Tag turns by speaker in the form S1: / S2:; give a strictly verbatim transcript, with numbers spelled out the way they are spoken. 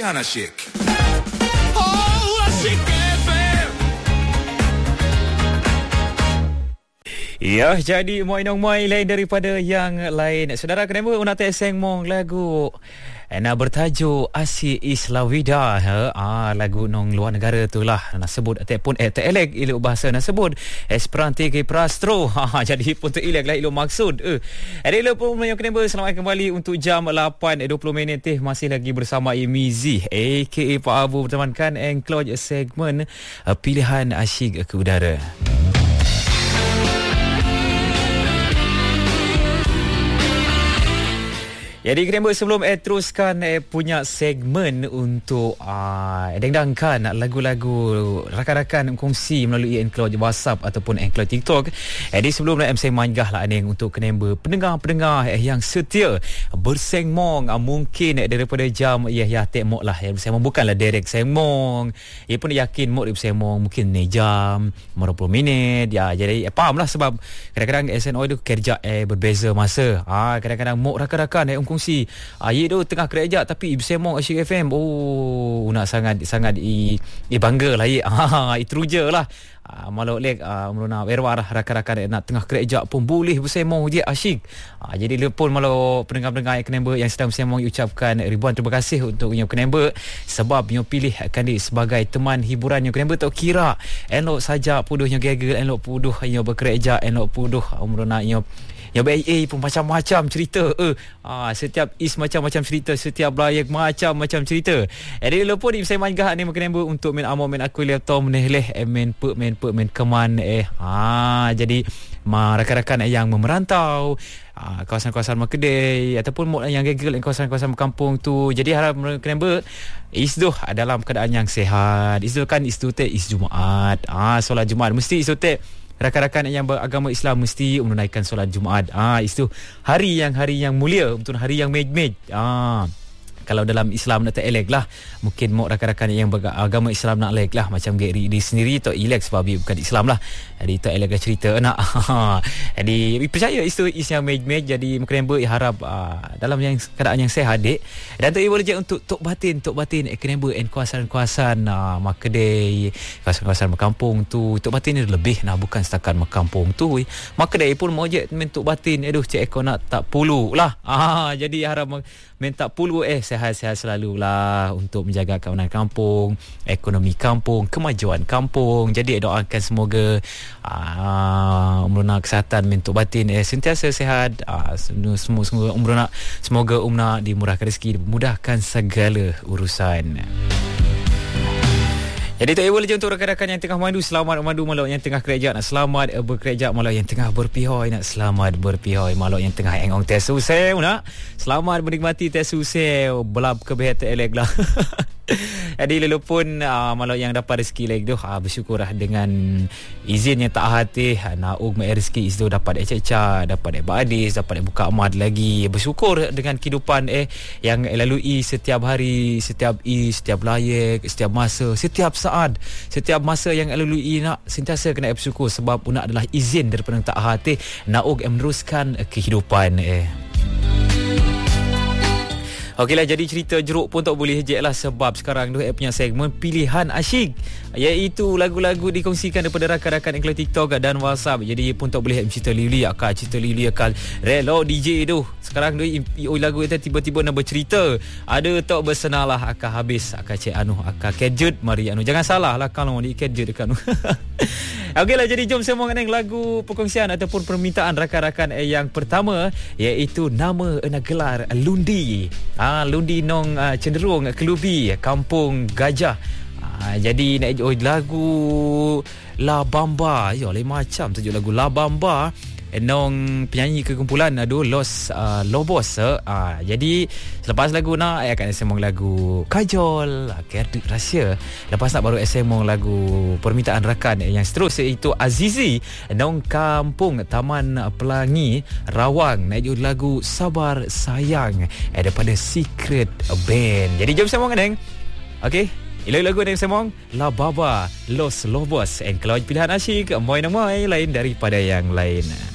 S1: Pilihan Asyik. Oh, Asyik F M.
S2: Ya, jadi moi nong moi lain daripada yang lain. Saudara kenapa una te seng mong lagu nak bertajuk Asyik Islawida, ha? Ah, lagu nong luar negara tu lah nak sebut ataupun eh telek ilok bahasa nak sebut Esperanto ke Prastro. Ha, jadi pun tu ilek lah ilok maksud. Eh, ada ilok pun yang kenapa selamat kembali untuk jam lapan dua puluh minit teh masih lagi bersama Imizi aka Pak Abu bertemankan enclose segmen uh, Pilihan Asyik ke Udara. Jadi kenapa sebelum eh teruskan eh punya segmen untuk uh, dengdangkan lagu-lagu rakan-rakan kongsi melalui enclose WhatsApp ataupun enclose TikTok. Jadi sebelum nak M C manggah lah aning untuk kenapa pendengar-pendengar eh yang setia bersengmong uh, mungkin eh, daripada jam ya ya tekmok lah yang bersengmong bukanlah direct sengmong. Ia pun yakin mok dia bersengmong mungkin ni jam lima puluh minit ya. Jadi eh, faham lah sebab kadang-kadang S N O itu kerja eh berbeza masa. Ah, kadang-kadang mok rakan-rakan eh kongsi ayat tu tengah kerja tapi bersembang Asyik F M. Oh, nak sangat sangat i, i bangga lah ya. Ha, itu je lah. Uh, malu lek uh, meruna werwar rakan-rakan nak tengah kerja pun boleh bersembang je Asyik. Uh, jadi lepun malu pendengar-pendengar yang kenemba yang sedang bersembang ucapkan ribuan terima kasih untuk yang kenemba sebab yang pilih akan di sebagai teman hiburan yang kenemba tak kira elok saja puduh yang gegel elok puduh yang bekerja elok puduh meruna yang yang B I A pun macam-macam cerita. Eh, ah, setiap is macam-macam cerita, setiap layak macam-macam cerita. Jadi lupa di saya manggah ni mungkin untuk main amo main aku laptop menehleh eh, main pe main pe main keman eh. Ah, jadi ma rakan-rakan yang memerantau ah, kawasan-kawasan Makedai ataupun yang gegel kawasan-kawasan kampung tu. Jadi harap kenapa isduh dalam keadaan yang sehat. Isduh kan isduh teh is Jumaat. Ah, solat Jumaat mesti isduh teh rakan-rakan yang beragama Islam mesti menunaikan solat Jumaat. Ah, itu hari yang hari yang mulia, betul hari yang mej-mej. Ah, kalau dalam Islam nak elek lah, mungkin mau rakan-rakan yang beragama Islam nak elek lah macam Gary di sendiri tu elek sebab dia bukan Islam lah. Jadi tu elek cerita nak. Jadi percaya itu is yang mej-mej. Jadi mungkin ber harap uh, dalam yang keadaan yang sehat dek. Dan tu boleh je untuk tok batin, tok batin mungkin ber en kawasan-kawasan uh, Makedai, kawasan-kawasan berkampung tu. Tok batin ni lebih nah bukan setakat berkampung tu. Makedai pun mau je men tok batin. Aduh cik ekor nak tak pulu lah. Ah, jadi harap minta pulu eh sehat-sehat selalulah untuk menjaga keamanan kampung, ekonomi kampung, kemajuan kampung. Jadi doakan semoga uh, umruna kesihatan mentuk batin eh sentiasa sehat. Uh, semua semoga umruna semoga umna dimurahkan rezeki, dimudahkan segala urusan. Jadi tak boleh je untuk rakan-rakan yang tengah mandu selamat mandu, malau yang tengah kerja nak selamat bekerja, malau yang tengah berpihoi nak selamat berpihoi, malau yang tengah engong tes usai nak selamat menikmati tes usai belab kebehat elek lah. Jadi lelupun uh, malau yang dapat rezeki lagi tu uh, bersyukurlah dengan izin yang tak hati uh, nak ug mai rezeki itu dapat eca-eca, dapat badis, dapat buka amad lagi. Bersyukur dengan kehidupan eh yang lalui setiap hari, setiap i, setiap layak, setiap masa, setiap saat, setiap masa yang lalui nak sentiasa kena bersyukur sebab nak adalah izin daripada tak hati nak ug meneruskan uh, kehidupan eh. Okeylah, jadi cerita jeruk pun tak boleh je lah sebab sekarang tu app punya segmen Pilihan Asyik, iaitu lagu-lagu dikongsikan daripada rakan-rakan enclave TikTok dan WhatsApp. Jadi pun tak boleh cerita Lili akal cerita Lili akal relo D J tu. Sekarang tu oh, lagu itu tiba-tiba nak bercerita. Ada tak bersenalah akal habis akal cik anu akal kejut mari anu. Jangan salah lah kalau di kejut dekat anu. Okeylah, jadi jom sembang dengan lagu perkongsian ataupun permintaan rakan-rakan eh, yang pertama iaitu nama ena gelar Lundi. Ah, Lundi nong uh, cenderung kelubi kampung Gajah. Ah, jadi nak oh, lagu La Bamba. Ya, lain macam tajuk lagu La Bamba. Nong penyanyi kekumpulan aduh Los uh, Lobos. Uh, jadi selepas lagu nak saya akan sembang lagu Kajol, Kerdik Rahsia. Lepas nak baru sembang lagu permintaan rakan yang seterusnya iaitu Azizi nong kampung Taman Pelangi Rawang. Nak lagu Sabar Sayang eh, daripada Secret Band. Jadi jom sembang kan. Okey. Ila lagu yang sembang La Baba Los Lobos. And kalau pilihan asyik moi nama lain daripada yang lain.